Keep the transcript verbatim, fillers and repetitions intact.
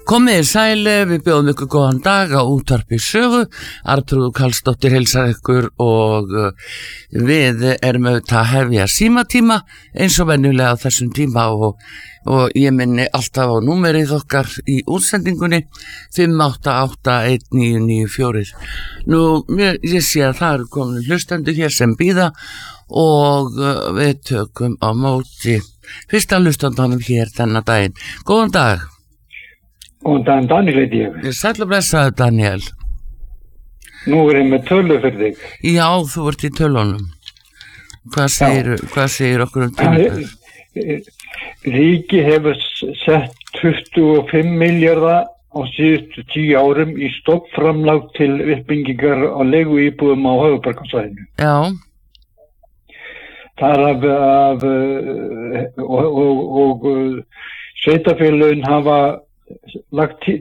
Komið sæli, við bjóðum ykkur góðan dag á útvarpi sögu. Arnþrúður Karlsdóttir heilsar ykkur og við erum auðvitað að hefja símatíma eins og venjulega á þessum tíma og, og ég minni alltaf á númerið okkar í útsendingunni fimm átta átta eitt níu níu fjögur. Nú, ég, ég sé að það eru komin hlustendur hér sem bíða og við tökum á móti fyrsta hlustandanum hér þennan daginn. Góðan dag. Góðan daginn, Daniel heiti ég. Ég sæll og blessaður, Daniel. Nú er ég með tölu fyrir þig. Já, þú ert í tölunum. Hvað segir, hvað segir okkur um tölunum? Ríki hefur sett tuttugu og fimm milljarða á síðustu tíu árum í stofnframlag til uppbyggingar á leiguíbúðum á höfuðborgarsvæðinu. Já. Þar af, af og, og, og sveitarfélögin hafa lagt